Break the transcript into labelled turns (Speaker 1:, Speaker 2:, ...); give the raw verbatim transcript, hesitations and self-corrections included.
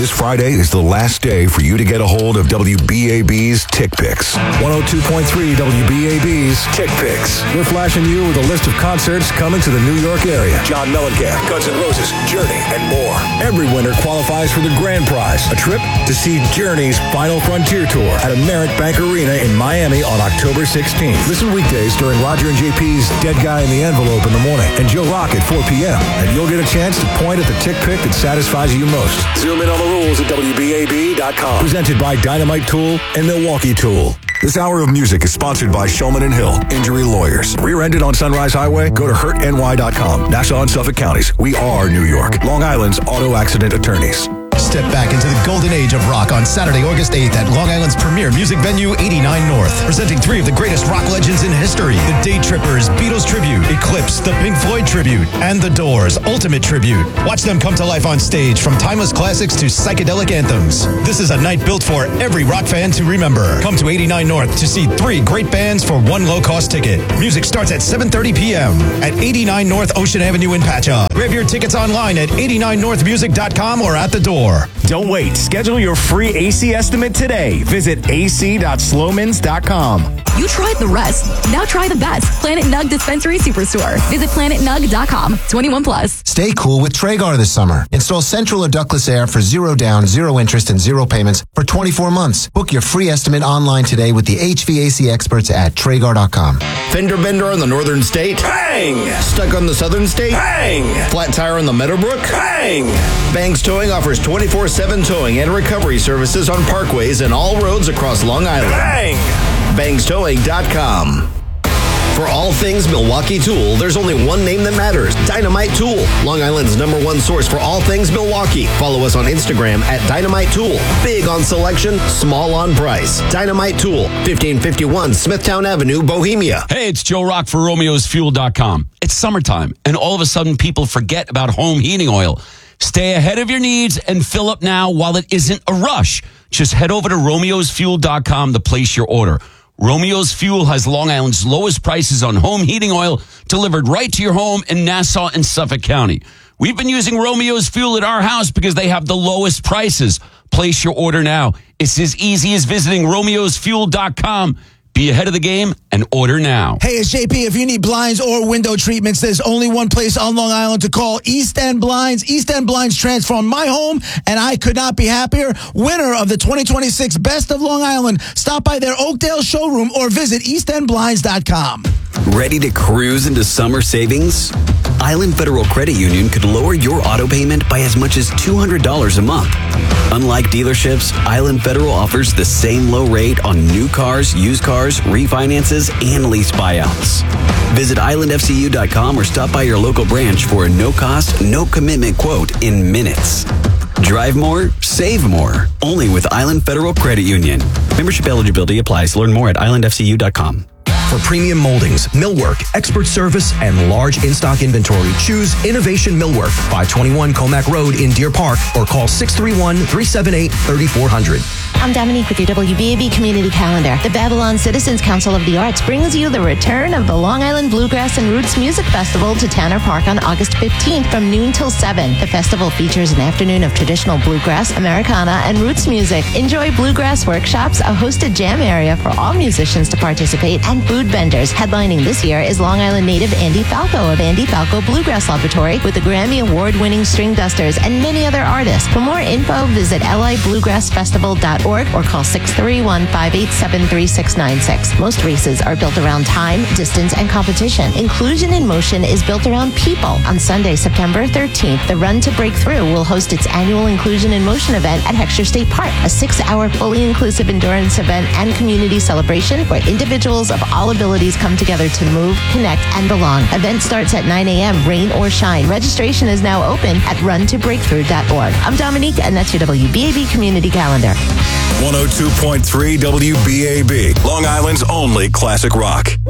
Speaker 1: This Friday is the last day for you to get a hold of W B A B's Tick Picks. one oh two point three W B A B's Tick Picks. We're flashing you with a list of concerts coming to the New York area. John Mellencamp, Guns N' Roses, Journey, and more. Every winner qualifies for the grand prize, a trip to see Journey's Final Frontier Tour at Amerit Bank Arena in Miami on October sixteenth. Listen weekdays during Roger and J P's Dead Guy in the Envelope in the morning and Joe Rock at four p.m. And you'll get a chance to point at the tick pick that satisfies you most. Zoom in on the rules at W B A B dot com. Presented by Dynamite Tool and Milwaukee Tool. This hour of music is sponsored by Shulman and Hill, Injury Lawyers. Rear-ended on Sunrise Highway? Go to hurt N Y dot com. Nassau and Suffolk counties. We are New York. Long Island's auto accident attorneys.
Speaker 2: Step back into the golden age of rock on Saturday, August eighth at Long Island's premier music venue, eighty-nine North. Presenting three of the greatest rock legends in history. The Day Trippers, Beatles Tribute, Eclipse, the Pink Floyd Tribute, and The Doors, Ultimate Tribute. Watch them come to life on stage, from timeless classics to psychedelic anthems. This is a night built for every rock fan to remember. Come to eighty-nine North to see three great bands for one low-cost ticket. Music starts at seven thirty p.m. at eighty-nine North Ocean Avenue in Patchogue. Grab your tickets online at eighty-nine north music dot com or at the door.
Speaker 3: Don't wait. Schedule your free A C estimate today. Visit A C dot slomans dot com.
Speaker 4: You tried the rest. Now try the best. Planet Nug Dispensary Superstore. Visit planet nug dot com. twenty-one plus.
Speaker 2: Stay cool with Traegar this summer. Install central or ductless air for zero down, zero interest, and zero payments for twenty-four months. Book your free estimate online today with the H V A C experts at Traegar dot com.
Speaker 5: Fender bender on the northern state? Bang! Stuck on the southern state? Bang! Flat tire on the Meadowbrook? Bang! Banks Towing offers twenty-four seven towing and recovery services on parkways and all roads across Long Island. Bang! bangs towing dot com. For all things Milwaukee Tool, there's only one name that matters: Dynamite Tool, Long Island's number one source for all things Milwaukee. Follow us on Instagram at Dynamite Tool. Big on selection, small on price. Dynamite Tool, fifteen fifty-one Smithtown Avenue, Bohemia.
Speaker 6: Hey, it's Joe Rock for Romeo's Fuel dot com. It's summertime, and all of a sudden people forget about home heating oil. Stay ahead of your needs and fill up now while it isn't a rush. Just head over to Romeo's Fuel dot com to place your order. Romeo's Fuel has Long Island's lowest prices on home heating oil delivered right to your home in Nassau and Suffolk County. We've been using Romeo's Fuel at our house because they have the lowest prices. Place your order now. It's as easy as visiting Romeo's Fuel dot com. Be ahead of the game and order now.
Speaker 7: Hey, it's J P. If you need blinds or window treatments, there's only one place on Long Island to call: East End Blinds. East End Blinds transformed my home, and I could not be happier. Winner of the twenty twenty-six Best of Long Island. Stop by their Oakdale showroom or visit east end blinds dot com.
Speaker 8: Ready to cruise into summer savings? Island Federal Credit Union could lower your auto payment by as much as two hundred dollars a month. Unlike dealerships, Island Federal offers the same low rate on new cars, used cars, refinances, and lease buyouts. Visit island f c u dot com or stop by your local branch for a no-cost, no-commitment quote in minutes. Drive more, save more. Only with Island Federal Credit Union. Membership eligibility applies. Learn more at island f c u dot com.
Speaker 9: For premium moldings, millwork, expert service, and large in-stock inventory, choose Innovation Millwork, five twenty-one Comac Road in Deer Park, or call six three one, three seven eight, three four zero zero.
Speaker 10: I'm Dominique with your W B A B Community Calendar. The Babylon Citizens Council of the Arts brings you the return of the Long Island Bluegrass and Roots Music Festival to Tanner Park on August fifteenth from noon till seven. The festival features an afternoon of traditional bluegrass, Americana, and roots music. Enjoy bluegrass workshops, a hosted jam area for all musicians to participate, and food vendors. Headlining this year is Long Island native Andy Falco of Andy Falco Bluegrass Laboratory with the Grammy Award-winning String Dusters and many other artists. For more info, visit l i bluegrass festival dot org or call six three one, five eight seven, three six nine six. Most races are built around time, distance, and competition. Inclusion in Motion is built around people. On Sunday, September thirteenth, the Run to Breakthrough will host its annual Inclusion in Motion event at Heckscher State Park, a six-hour fully inclusive endurance event and community celebration where individuals of all abilities come together to move, connect, and belong. Event starts at nine a.m., rain or shine. Registration is now open at run to breakthrough dot org. I'm Dominique, and that's your W B A B Community Calendar.
Speaker 1: one oh two point three W B A B, Long Island's only classic rock.